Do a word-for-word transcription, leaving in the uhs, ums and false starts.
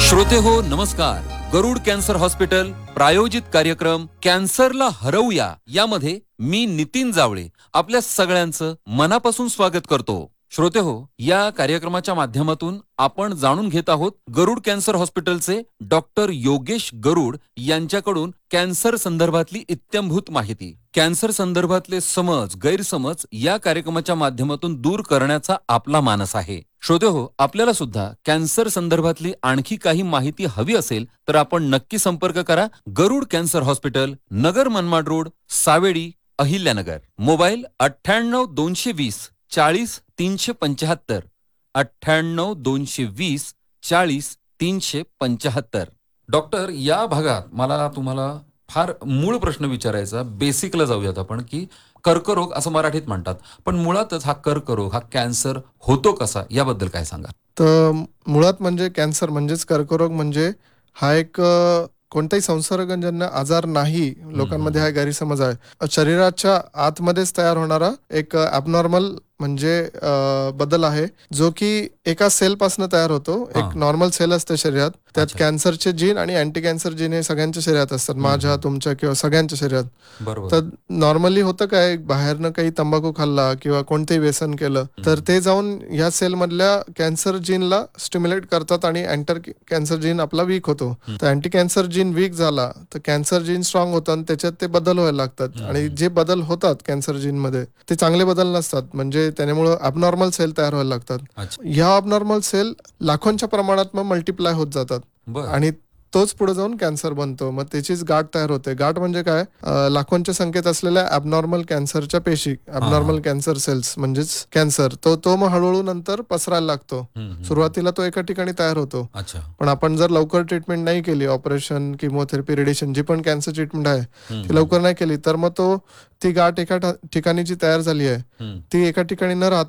श्रोते हो नमस्कार. गरुड कॅन्सर हॉस्पिटल प्रायोजित कार्यक्रम कॅन्सरला हरवूया यामध्ये मी नितीन जावळे आपल्या सगळ्यांचं मनापासून स्वागत करतो. श्रोते हो, या कार्यक्रमाच्या माध्यमातून आपण जाणून घेत आहोत गरुड कॅन्सर हॉस्पिटलचे डॉक्टर योगेश गरुड यांच्याकडून कॅन्सर संदर्भातली इत्थंभूत माहिती. कॅन्सर संदर्भातले समज गैरसमज या कार्यक्रमाच्या माध्यमातून दूर करण्याचा आपला मानस आहे. श्रोते हो, आपल्याला सुद्धा कॅन्सर संदर्भातली आणखी काही माहिती हवी असेल तर आपण नक्की संपर्क करा. गरुड cancer hospital, Nagar Manmad road, Savedi, Ahilyanagar. Mobile अठ्ठ्याण्णव दोनशे वीस चाळीस तीनशे पंच्याहत्तर, अठ्ठ्याण्णव दोनशे वीस चाळीस तीनशे पंच्याहत्तर. डॉक्टर, या भागात मला तुम्हाला फार मूळ प्रश्न विचारायचा, बेसिकला जाऊयात आपण, की कर्करोग असं मराठीत म्हणतात, पण मुळातच हा कर्करोग हा कॅन्सर होतो कसा याबद्दल काय सांगा. तर मुळात म्हणजे कॅन्सर म्हणजेच कर्करोग म्हणजे हा एक अ, कोणताही संसर्गजन्य आजार नाही. लोकांमध्ये हा गैरसमज आहे. शरीराच्या आतमध्येच तयार होणारा एक ॲबनॉर्मल म्हणजे अ, बदल आहे, जो की एका सेलपासून तयार होतो. हा. एक नॉर्मल सेल असते शरीरात, त्यात अच्छा. कॅन्सरचे जीन आणि अँटी कॅन्सर जीन हे सगळ्यांच्या शरीरात असतात, माझ्या तुमच्या किंवा सगळ्यांच्या शरीरात. बरोबर. तर नॉर्मली होतं काय, बाहेरनं काही तंबाखू खाल्ला किंवा कोणतेही व्यसन केलं तर ते जाऊन ह्या सेलमधल्या कॅन्सर जीनला स्टिम्युलेट करतात आणि अँटर कॅन्सर जीन आपला वीक होतो. तर अँटी कॅन्सर जीन वीक झाला तर कॅन्सर जीन स्ट्रॉंग होतं आणि त्याच्यात ते बदल व्हायला लागतात. आणि जे बदल होतात कॅन्सर जीन मध्ये ते चांगले बदल नसतात, म्हणजे त्यामुळे अबनॉर्मल सेल तयार व्हायला लागतात. अच्छा. ह्या अबनॉर्मल सेल लाखोंच्या प्रमाणात मग मल्टिप्लाय होत जातात बर. आणि तोच पुढे जाऊन कॅन्सर बनतो. मग त्याचीच गाठ तयार होते. गाठ म्हणजे काय, अ, लाखोंच्या संख्येत असलेल्या ॲबनॉर्मल कॅन्सरच्या पेशी, ॲबनॉर्मल कॅन्सर सेल्स म्हणजेच कॅन्सर, तो तो मग हळूहळू नंतर पसरायला लागतो. सुरुवातीला तो एका ठिकाणी तयार होतो, अच्छा. पण आपण जर लवकर ट्रीटमेंट नाही केली, ऑपरेशन, किमोथेरपी, रेडिएशन, जी पण कॅन्सर ट्रीटमेंट आहे ती लवकर नाही केली तर मग तो ती गाठ एका ठा- ठिकाणी जी तयार झाली आहे ती एका ठिकाणी न राहता